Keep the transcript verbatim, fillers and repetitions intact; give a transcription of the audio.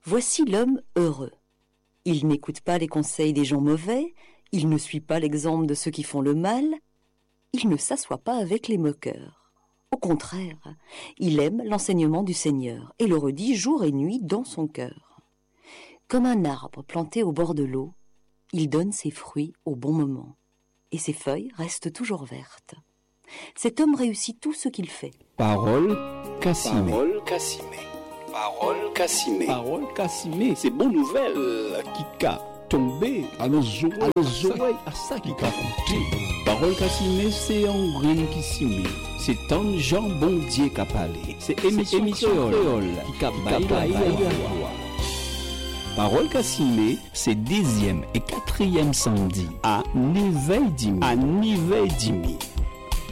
Voici l'homme heureux. Il n'écoute pas les conseils des gens mauvais, il ne suit pas l'exemple de ceux qui font le mal, il ne s'assoit pas avec les moqueurs. Au contraire, il aime l'enseignement du Seigneur et le redit jour et nuit dans son cœur. Comme un arbre planté au bord de l'eau, il donne ses fruits au bon moment et ses feuilles restent toujours vertes. Cet homme réussit tout ce qu'il fait. Parole Cassimé. Parole Cassimé. Parole Cassimé. Parole Cassimé. C'est bonne nouvelle qui a tombé à nos oreilles, à ça qui a coûté. Parole Cassimé, c'est un grain qui s'imé. C'est un Jean Bondier qui a parlé. C'est émission créole qui a baillé. Parole Cassimé, c'est dixième et quatrième samedi à Nivelle-Dimi. À Nivelle-Dimi.